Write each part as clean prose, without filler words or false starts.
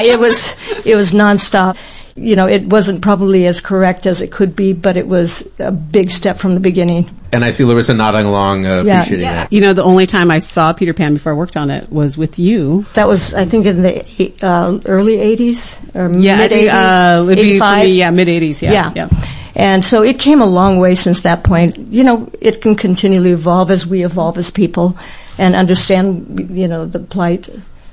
It was nonstop. You know, it wasn't probably as correct as it could be, but it was a big step from the beginning. And I see Larissa nodding along, appreciating that. You know, the only time I saw Peter Pan before I worked on it was with you. That was, I think, in the early 80s or mid-80s. 85? Mid-80s, yeah. And so it came a long way since that point. You know, it can continually evolve as we evolve as people and understand, you know, the plight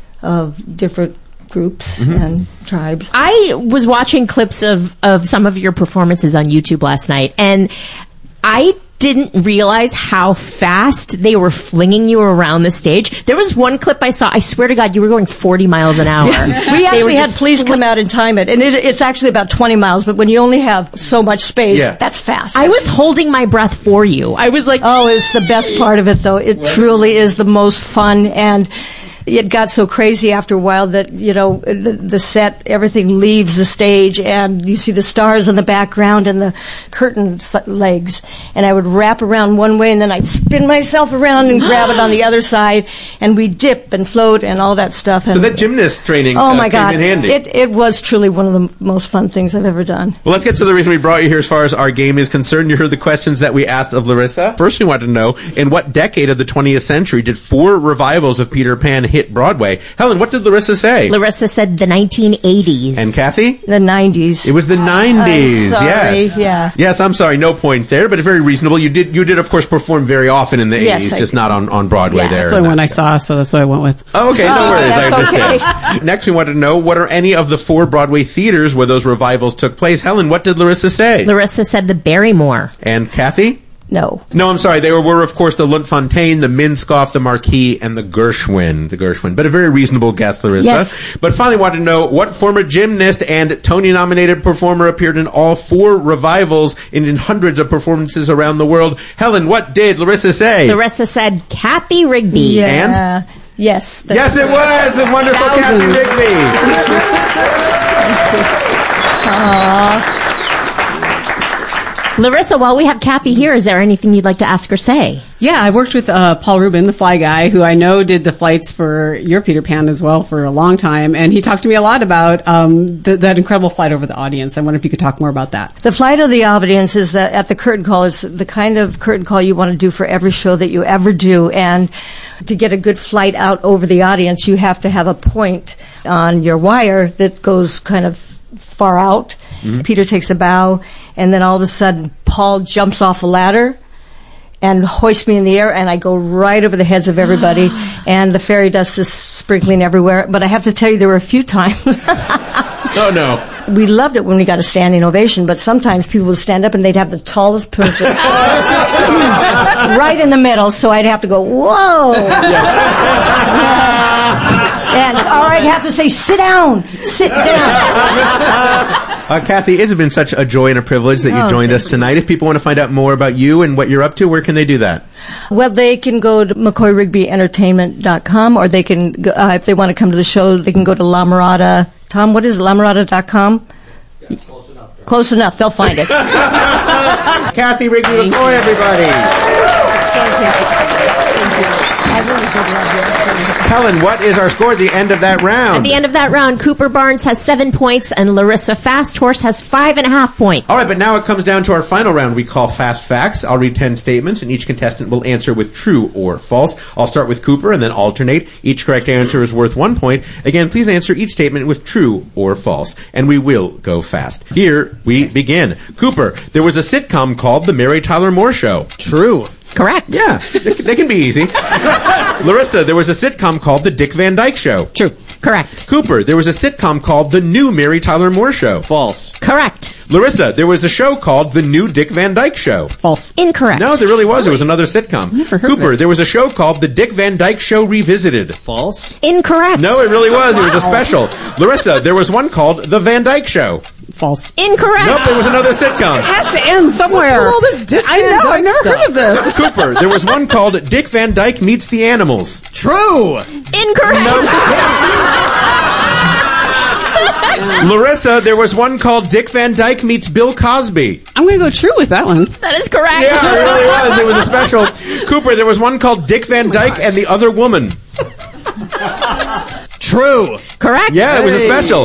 of different groups and tribes. I was watching clips of some of your performances on YouTube last night, and I didn't realize how fast they were flinging you around the stage. There was one clip I saw, I swear to God, you were going 40 miles an hour. We actually had police come out and time it, and it's actually about 20 miles, but when you only have so much space, that's fast. I was holding my breath for you. I was like... Oh, it's the best part of it, though. It truly is the most fun, and it got so crazy after a while that, you know, the set, everything leaves the stage and you see the stars in the background and the curtain legs. And I would wrap around one way and then I'd spin myself around and grab it on the other side, and we dip and float and all that stuff. So that gymnast training came in handy. It was truly one of the most fun things I've ever done. Well, let's get to the reason we brought you here as far as our game is concerned. You heard the questions that we asked of Larissa. First, we wanted to know, in what decade of the 20th century did 4 revivals of Peter Pan hit Broadway? Helen, what did Larissa say? Larissa said the 1980s. And Kathy? The 90s. It was the 90s. I'm sorry. Yes. Yeah. Yes, I'm sorry. No point there, but very reasonable. You did of course perform very often in the 80s, just not on Broadway there. That's the one I saw, so that's what I went with. Oh, okay. No worries. I That's understand. okay. Next, we wanted to know, what are any of the 4 Broadway theaters where those revivals took place? Helen, what did Larissa say? Larissa said the Barrymore. And Kathy? No, I'm sorry. They were, of course, the Luntfontein, the Minskoff, the Marquis, and the Gershwin. But a very reasonable guess, Larissa. Yes. But finally wanted to know, what former gymnast and Tony-nominated performer appeared in all 4 revivals and in hundreds of performances around the world? Helen, what did Larissa say? Larissa said Kathy Rigby. Yeah. And? Yes. Yes, it was. The wonderful Kathy Rigby. Larissa, while we have Kathy here, is there anything you'd like to ask or say? Yeah, I worked with Paul Rubin, the fly guy, who I know did the flights for your Peter Pan as well for a long time, and he talked to me a lot about that incredible flight over the audience. I wonder if you could talk more about that. The flight of the audience is that at the curtain call. It's the kind of curtain call you want to do for every show that you ever do, and to get a good flight out over the audience, you have to have a point on your wire that goes kind of far out. Mm-hmm. Peter takes a bow, and then all of a sudden Paul jumps off a ladder and hoists me in the air, and I go right over the heads of everybody, and the fairy dust is sprinkling everywhere. But I have to tell you, there were a few times. Oh, no. We loved it when we got a standing ovation, but sometimes people would stand up and they'd have the tallest person right in the middle, so I'd have to go, whoa! Or I'd have to say, sit down! Kathy, it has been such a joy and a privilege that you joined us tonight. If people want to find out more about you and what you're up to, where can they do that? Well, they can go to McCoyRigbyEntertainment.com, or they can, go, if they want to come to the show, they can go to La Mirada. Tom, what is it, LaMirada.com? Yes, close enough. Close enough. They'll find it. Kathy Rigby, McCoy, everybody. Thank you. I really did love yours. Helen, what is our score at the end of that round? At the end of that round, Cooper Barnes has 7 points and Larissa Fast Horse has 5.5 points. All right, but now it comes down to our final round we call Fast Facts. I'll read 10 statements, and each contestant will answer with true or false. I'll start with Cooper and then alternate. Each correct answer is worth 1 point. Again, please answer each statement with true or false, and we will go fast. Here we begin. Cooper, there was a sitcom called The Mary Tyler Moore Show. True. Correct. Yeah, they can be easy. Larissa, there was a sitcom called The Dick Van Dyke Show. True. Correct. Cooper, there was a sitcom called The New Mary Tyler Moore Show. False. Correct. Larissa, there was a show called The New Dick Van Dyke Show. False. Incorrect. No, there really was. It was another sitcom. Never heard Cooper, of it. there was a show called The Dick Van Dyke Show Revisited. False. Incorrect. No, it really was. It was a special. Larissa, there was one called The Van Dyke Show. False. Incorrect. Nope, it was another sitcom. It has to end somewhere. All this I know. I've never heard of this. Cooper, there was one called Dick Van Dyke Meets the Animals. True. Incorrect. Larissa, there was one called Dick Van Dyke Meets Bill Cosby. I'm going to go true with that one. That is correct. Yeah, it really was. It was a special. Cooper, there was one called Dick Van Dyke and the Other Woman. True. Correct. Yeah, it was a special.